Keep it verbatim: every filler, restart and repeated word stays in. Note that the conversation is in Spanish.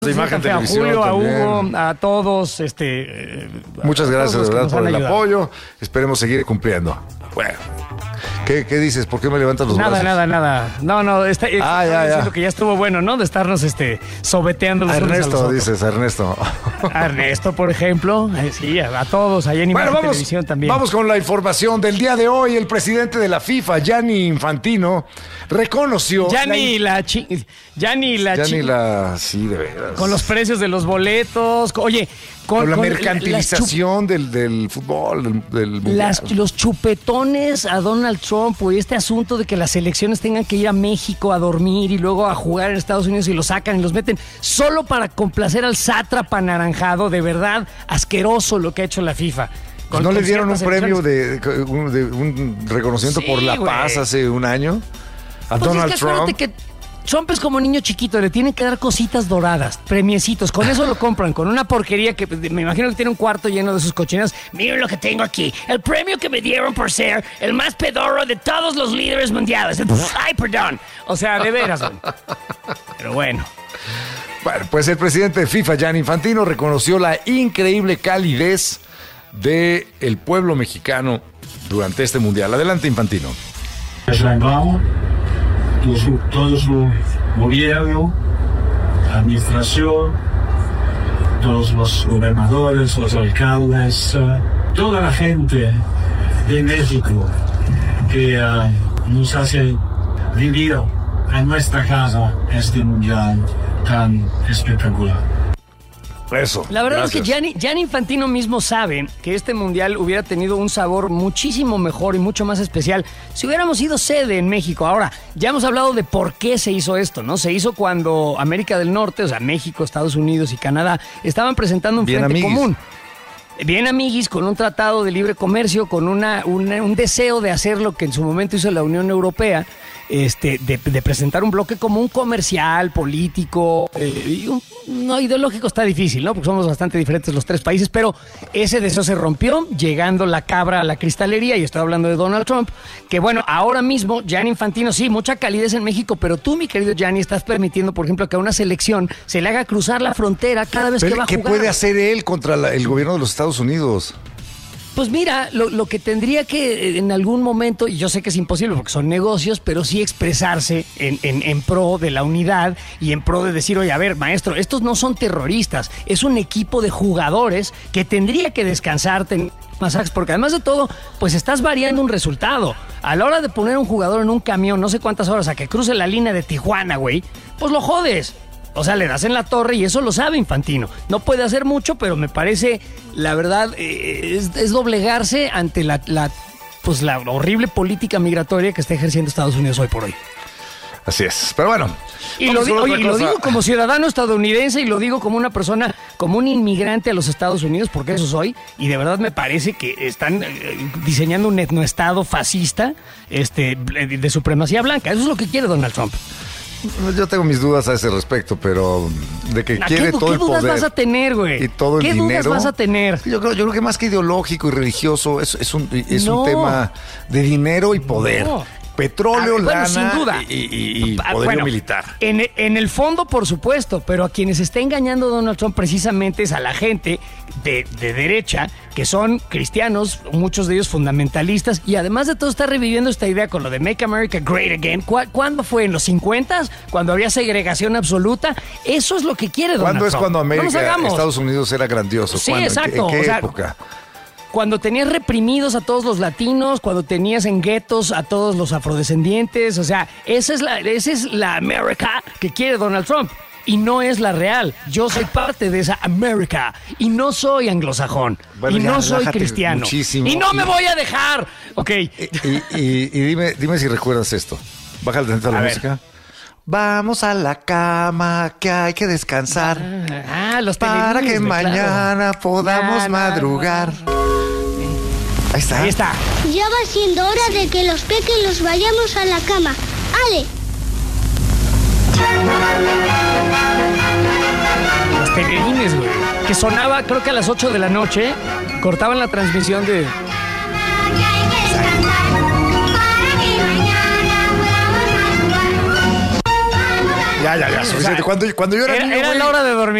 De Imagen Televisión, a Julio, también. a Hugo, a todos. Este, Muchas a gracias, todos de verdad, nos por han el ayudado. apoyo. Esperemos seguir cumpliendo. Bueno, ¿qué, qué dices? ¿Por qué me levantas los Nada, brazos? nada, nada. No, no, está, Ah, está ya, diciendo ya. que ya estuvo bueno, ¿no? De estarnos este, sobeteando los A unos a los Ernesto, otros. dices, a Ernesto. A Ernesto, por ejemplo. Eh, sí, a, a todos, allá en Imagen Bueno, vamos, Televisión también. vamos con la información del día de hoy. El presidente de la FIFA, Gianni Infantino, reconoció... Ya la ni in- la chi... Ya ni la Ya chi... ni la... Sí, de veras. Con los precios de los boletos. con- Oye, con, Con la con mercantilización del, del fútbol, del, del mundial. Las, los chupetones a Donald Trump, güey, este asunto de que las selecciones tengan que ir a México a dormir y luego a jugar en Estados Unidos y los sacan y los meten solo para complacer al sátrapa anaranjado, de verdad asqueroso lo que ha hecho la FIFA. Pues Con- ¿No le con dieron un ciertas premio selecciones. de, de un, de un reconocimiento Sí, por la güey. paz hace un año? A Pues Donald es que acuérdate Trump. que Trump es como niño chiquito, le tienen que dar cositas doradas, premiecitos, con eso lo compran, con una porquería que me imagino que tiene un cuarto lleno de sus cochinas. Miren lo que tengo aquí, el premio que me dieron por ser el más pedorro de todos los líderes mundiales. Ay, perdón. O sea, de veras, güey. Pero bueno. Bueno, pues el presidente de FIFA, Gianni Infantino, reconoció la increíble calidez del pueblo mexicano durante este mundial. Adelante, Infantino. Sheinbaum, todo su, todo su gobierno, administración, todos los gobernadores, los alcaldes, uh, toda la gente de México que uh, nos hace vivir en nuestra casa este mundial tan espectacular. Eso. La verdad gracias. es que Gianni, Gianni Infantino mismo sabe que este mundial hubiera tenido un sabor muchísimo mejor y mucho más especial si hubiéramos sido sede en México. Ahora, ya hemos hablado de por qué se hizo esto, ¿no? Se hizo cuando América del Norte, o sea, México, Estados Unidos y Canadá, estaban presentando un Bien frente amiguis. común. Bien amiguis, con un tratado de libre comercio, con una, una- un deseo de hacer lo que en su momento hizo la Unión Europea, este, de, de presentar un bloque común comercial, político, eh, y un- no ideológico está difícil, ¿no? Porque somos bastante diferentes los tres países, pero ese deseo se rompió, llegando la cabra a la cristalería, y estoy hablando de Donald Trump, que bueno, ahora mismo, Gianni Infantino, sí, mucha calidez en México, pero tú, mi querido Gianni, estás permitiendo, por ejemplo, que a una selección se le haga cruzar la frontera cada vez que Pero, va a ¿qué jugar. puede hacer él contra la- el gobierno de los Estados Unidos? Pues mira, lo, lo que tendría que eh, en algún momento, y yo sé que es imposible porque son negocios, pero sí expresarse en, en, en pro de la unidad y en pro de decir, oye, a ver, maestro, estos no son terroristas, es un equipo de jugadores que tendría que descansar, ten- masajes, porque además de todo, pues estás variando un resultado. A la hora de poner un jugador en un camión, no sé cuántas horas, a que cruce la línea de Tijuana, güey, pues lo jodes. O sea, le das en la torre y eso lo sabe Infantino. No puede hacer mucho, pero me parece, la verdad, eh, es, es doblegarse ante la, la, pues la horrible política migratoria que está ejerciendo Estados Unidos hoy por hoy. Así es. Pero bueno. Y, vamos lo, di- con oye, otra y lo cosa. digo como ciudadano estadounidense y lo digo como una persona, como un inmigrante a los Estados Unidos, porque eso soy, y de verdad me parece que están eh, diseñando un etnoestado fascista este, de supremacía blanca. Eso es lo que quiere Donald Trump. Yo tengo mis dudas a ese respecto, pero de que ¿A quiere ¿Qué, todo qué el dudas poder vas a tener, güey? y todo el ¿Qué dinero. dudas vas a tener? Yo creo, yo creo que más que ideológico y religioso es, es un es No. un tema de dinero y poder. No. Petróleo, Ah, bueno, lana sin duda. y, y- y Ah, poderío bueno, militar. En, en el fondo, por supuesto, pero a quienes está engañando Donald Trump precisamente es a la gente de, de derecha, que son cristianos, muchos de ellos fundamentalistas, y además de todo está reviviendo esta idea con lo de Make America Great Again. ¿Cu- ¿Cuándo fue? ¿En los cincuentas? ¿Cuando había segregación absoluta? Eso es lo que quiere Donald ¿Cuándo es Trump. cuando No nos América, hagamos. Estados Unidos era grandioso? Sí, ¿Cuándo? ¿En qué- exacto, ¿En qué, o sea, época? Cuando tenías reprimidos a todos los latinos, cuando tenías en guetos a todos los afrodescendientes, o sea, esa es la, esa es la América que quiere Donald Trump. Y no es la real. Yo soy parte de esa América. Y no soy anglosajón. Bueno, y ya, no soy relájate cristiano. muchísimo. Y no me Y- voy a dejar. Ok. Y, y- y- y dime, dime si recuerdas esto. Bájale tantito a la A ver. música. Vamos a la cama, que hay que descansar. Ah, los para que telerines, güey, mañana claro. podamos Na, na, madrugar. Ahí está. Ahí está. Ya va siendo hora de que los pequeños vayamos a la cama. ¡Ale! Los telerines, güey. Que sonaba, creo que a las ocho de la noche, cortaban la transmisión de... Ya, ya, ya, suficiente. Cuando, cuando yo era, Era, niño, era güey, la hora de dormir.